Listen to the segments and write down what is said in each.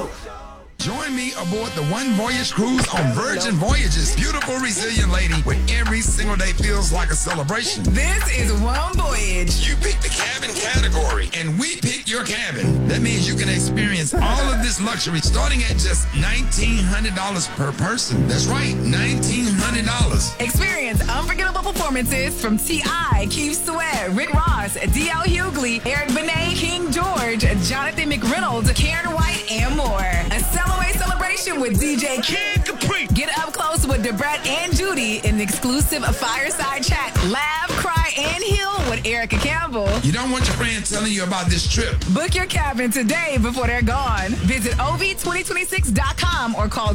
Join me aboard the One Voyage cruise on Virgin Voyages. Beautiful, resilient lady, where every single day feels like a celebration. This is One Voyage. You pick the cabin category, and we pick your cabin. That means you can experience all of this luxury starting at just $1,900 per person. That's right, $1,900. Experience unforgettable performances from T.I., Keith Sweat, Rick Ross, D.L. Hughley, Eric Benet, King George, Jonathan McReynolds, Karen White, and more. A Cellaway celebration with DJ Kid Capri. Get up close with Debret and Judy in the exclusive fireside chat. Laugh, cry, and heal with Erica Campbell. You don't want your friends telling you about this trip. Book your cabin today before they're gone. Visit OV2026.com or call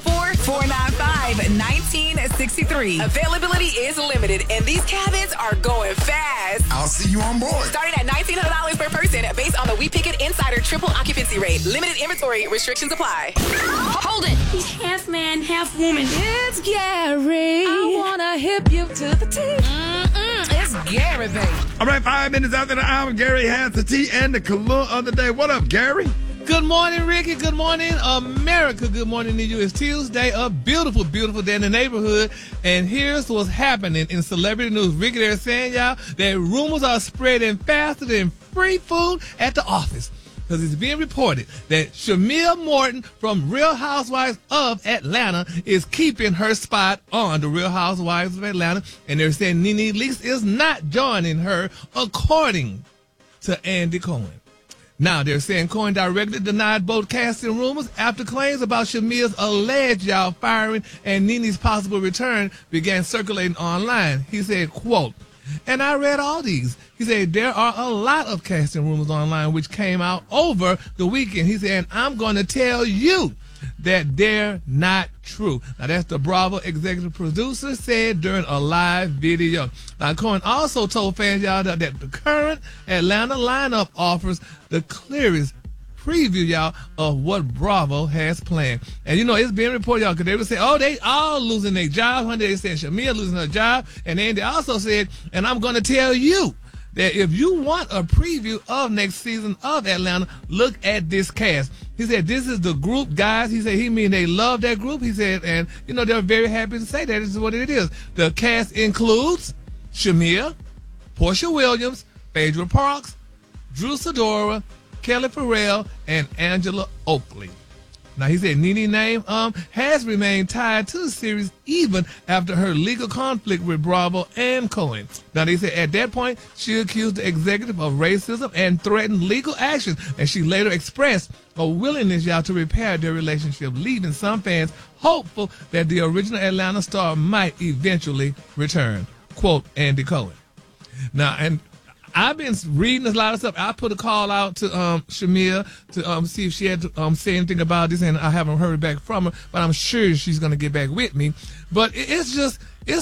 214-495-1963. Availability is limited, and these cabins are going fast. I'll see you on board. Starting at $1,900 per person based on the We Pick It Insider triple occupancy rate. Limited inventory restrictions apply. Hold it. He's half man, half woman. It's Gary. I want to hip you to the T. It's Gary, baby. All right, 5 minutes after the hour, Gary has the tea and the color of the day. What up, Gary? Good morning, Ricky. Good morning, America. Good morning to you. It's Tuesday, a beautiful, beautiful day in the neighborhood. And here's what's happening in celebrity news. Ricky, they're saying, y'all, that rumors are spreading faster than free food at the office. Because it's being reported that Shamia Morton from Real Housewives of Atlanta is keeping her spot on the Real Housewives of Atlanta. And they're saying Nene Leakes is not joining her, according to Andy Cohen. Now, they're saying Cohen directly denied both casting rumors after claims about Shamia's alleged firing and Nene's possible return began circulating online. He said, quote, and I read all these. He said, there are a lot of casting rumors online which came out over the weekend. He said, and I'm going to tell you that they're not true. Now, that's the Bravo executive producer said during a live video. Now, Cohen also told fans, y'all, that the current Atlanta lineup offers the clearest preview, y'all, of what Bravo has planned. And, you know, it's being reported, y'all, because they would say, oh, they all losing their jobs. One day they said Shamia losing her job. And then they also said, and I'm going to tell you that if you want a preview of next season of Atlanta, look at this cast. He said, this is the group, guys. He said, he mean they love that group. He said, and, you know, they're very happy to say that. This is what it is. The cast includes Shamia, Portia Williams, Phaedra Parks, Drew Sidora, Kelly Farrell, and Angela Oakley. Now, he said Nene's name has remained tied to the series even after her legal conflict with Bravo and Cohen. Now, they said at that point, she accused the executive of racism and threatened legal action, and she later expressed a willingness, y'all, to repair their relationship, leaving some fans hopeful that the original Atlanta star might eventually return. Quote, Andy Cohen. Now, and I've been reading a lot of stuff. I put a call out to Shamia to see if she had to say anything about this, and I haven't heard back from her. But I'm sure she's going to get back with me. But it's just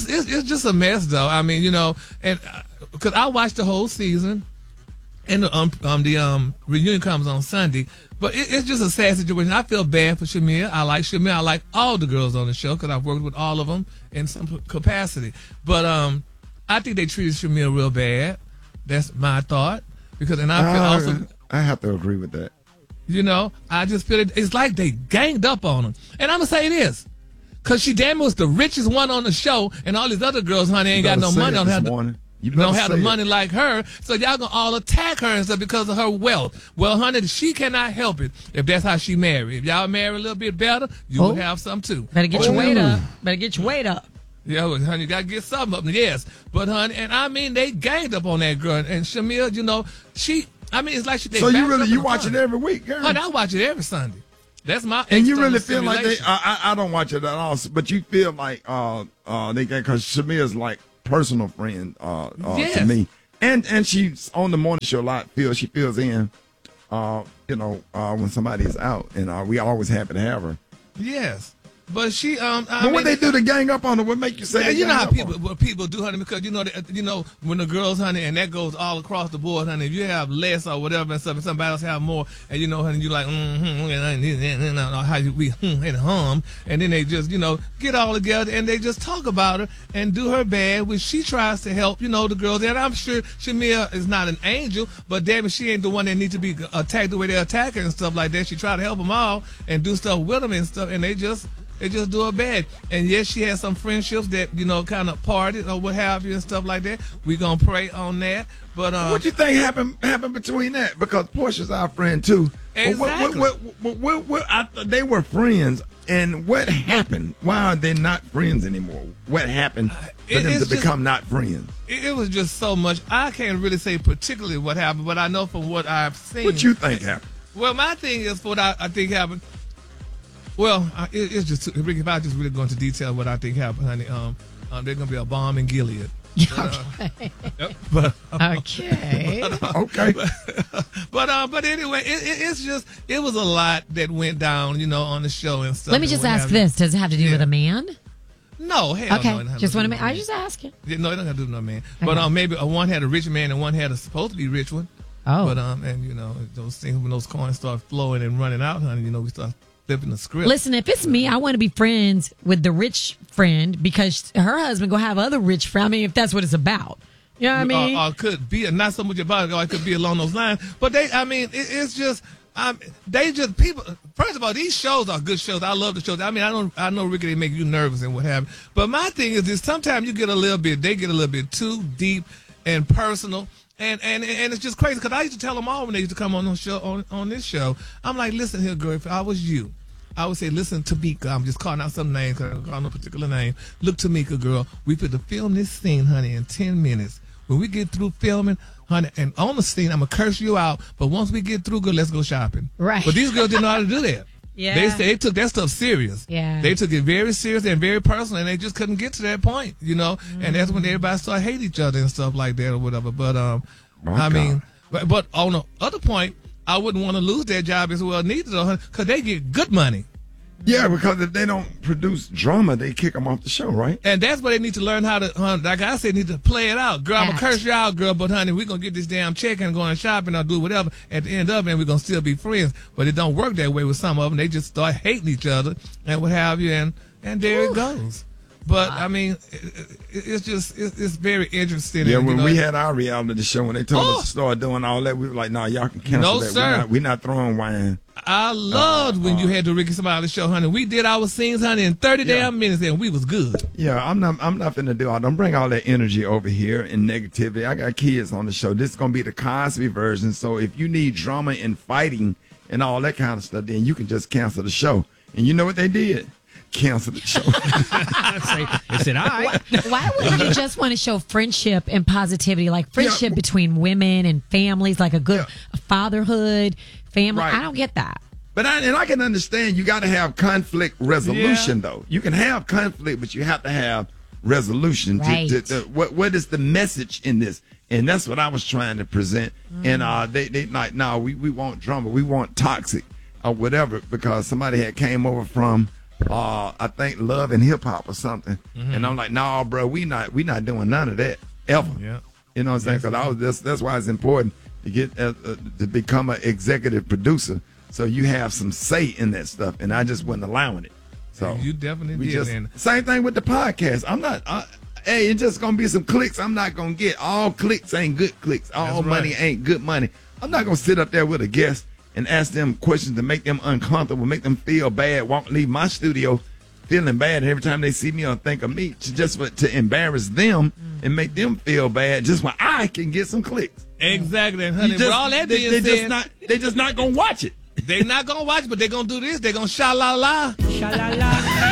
a mess, though. I mean, you know, and because I watched the whole season, and the reunion comes on Sunday. But it's just a sad situation. I feel bad for Shamia. I like Shamia. I like all the girls on the show because I've worked with all of them in some capacity. But I think they treated Shamia real bad. That's my thought. Because, and I feel also, I have to agree with that. You know, I just feel it's like they ganged up on them. And I'm going to say this. Because she damn was the richest one on the show, and all these other girls, honey, ain't got no money. Don't have the money like her. So y'all going to all attack her and stuff because of her wealth. Well, honey, she cannot help it if that's how she married. If y'all marry a little bit better, you will have some too. Better get your weight up. Better get your weight up. Yeah, well, honey, you got to get something up. Yes. But, honey, and I mean, they ganged up on that girl. And Shamia, you know, it's like she. So you watch it every week, girl? Honey, I watch it every Sunday. That's my. And you really feel like they? I don't watch it at all. But you feel like they because Shamia's like personal friend to me, and she's on the morning show a lot. She fills in, when somebody is out, and we always happy to have her. Yes. But she, But what they do to gang up on her? What make you say? yeah, they you know gang how up on people her? what people do, honey, because you know when the girls, honey, and that goes all across the board, honey. If you have less or whatever and stuff, and somebody else have more, and honey, you like how you we and hum, and then they just get all together and they just talk about her and do her bad, which she tries to help the girls. And I'm sure Shamia is not an angel, but damn it, she ain't the one that needs to be attacked the way they attack her and stuff like that. She try to help them all and do stuff with them and stuff, and they just do her bad. And yes, she has some friendships that, kind of parted or what have you and stuff like that. We gonna pray on that. But what you think happened between that? Because Portia's our friend too. Exactly. They were friends, and what happened? Why are they not friends anymore? What happened for them to become not friends? It was just so much. I can't really say particularly what happened, but I know from what I've seen. What you think happened? Well, my thing is what I think happened. Well, it's just, Ricky, if I just really go into detail what I think happened, honey, there's going to be a bomb in Gilead. Okay. Okay. Okay. But anyway, it was a lot that went down, on the show and stuff. Let me just ask this. Does it have to do with a man? No, hell okay. no. It Just want to make, I just asking. No, it don't have to do with no man. Okay. But maybe one had a rich man and one had a supposed to be rich one. Oh. But, those things, when those coins start flowing and running out, honey, we start flipping the script. Listen, if it's me, I want to be friends with the rich friend because her husband go have other rich friends. I mean, if that's what it's about. You know what I mean? Or could be, not so much about it, or it could be along those lines. But it's just, people, first of all, these shows are good shows. I love the shows. I mean, I know, Ricky, they make you nervous and what have you. But my thing is this, sometimes they get a little bit too deep and personal. And it's just crazy because I used to tell them all when they used to come on this show. I'm like, listen here, girl. If I was you, I would say, listen, Tamika. I'm just calling out some names because I don't call no particular name. Look, Tamika, girl. We put to film this scene, honey, in 10 minutes. When we get through filming, honey, and on the scene, I'm gonna curse you out. But once we get through, girl, let's go shopping. Right. But these girls didn't know how to do that. Yeah. They took that stuff serious. Yeah. They took it very serious and very personal, and they just couldn't get to that point, And that's when everybody started hating each other and stuff like that or whatever. But but on the other point, I wouldn't want to lose that job as well neither, because they get good money. Yeah, because if they don't produce drama, they kick them off the show, right? And that's what they need to learn how to, like I said, need to play it out. Girl, I'm going to curse you out, girl, but honey, we're going to get this damn check and go on shopping or do whatever at the end of it, and we're going to still be friends. But it don't work that way with some of them. They just start hating each other and what have you, and there it goes. But, I mean, it's very interesting. Yeah, and, when we had our reality show, when they told us to start doing all that, we were like, nah, y'all can cancel No, that. sir. We're not throwing wine. I loved when you had the Ricky Smiley show, honey. We did our scenes, honey, in 30 damn minutes, and we was good. Yeah, I'm not finna do all. Don't bring all that energy over here and negativity. I got kids on the show. This is gonna be the Cosby version. So if you need drama and fighting and all that kind of stuff, then you can just cancel the show. And you know what they did? Cancel the show. They said, all right. Why wouldn't you just want to show friendship and positivity, like friendship between women and families, like a good fatherhood, family? Right. I don't get that. But I can understand you got to have conflict resolution, though. You can have conflict, but you have to have resolution. Right. What is the message in this? And that's what I was trying to present. And they like, no, we want drama. We want toxic or whatever, because somebody had came over from I think Love and Hip Hop or something. And I'm like, no, bro, we not doing none of that ever. Yeah. You know what I'm saying? Because that's why it's important to get to become an executive producer, so you have some say in that stuff. And I just wasn't allowing it. So You definitely did. Same thing with the podcast. I'm not. Hey, it's just gonna be some clicks. I'm not gonna get all clicks. Ain't good clicks. All money ain't good money. I'm not gonna sit up there with a guest and ask them questions to make them uncomfortable, make them feel bad, leave my studio feeling bad every time they see me or think of me, to embarrass them and make them feel bad just when I can get some clicks. Exactly. And honey, with all that being said, they just not gonna watch it. They're not going to watch, but they're going to do this. They're going to sha-la-la. Sha-la-la.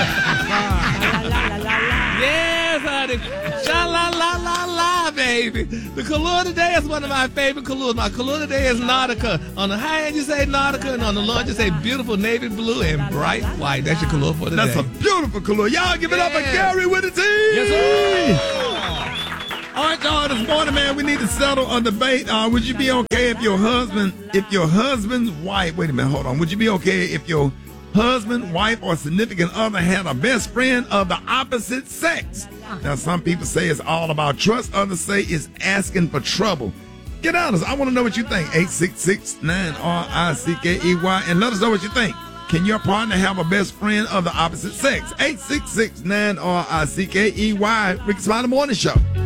Yes, honey. Sha-la-la-la-la, baby. The color today is one of my favorite colors. My color today is Nautica. On the high end, you say Nautica, and on the low end, you say beautiful navy blue and bright white. That's your color for today. That's a beautiful color. Y'all give it up for Gary with a T. Yes, sir. All right, y'all, this morning, man, we need to settle a debate. Would you be okay if your husband's wife, wait a minute, hold on. Would you be okay if your husband, wife, or significant other had a best friend of the opposite sex. Now, some people say it's all about trust. Others say it's asking for trouble. Get honest. I want to know what you think. 866-9-RICKEY. And let us know what you think. Can your partner have a best friend of the opposite sex? 866-9-RICKEY. Ricky Smiley Morning Show.